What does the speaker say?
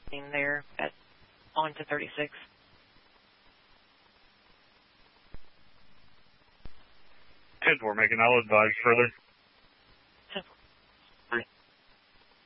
there at on to 36. 10-4, making, I'll advise further.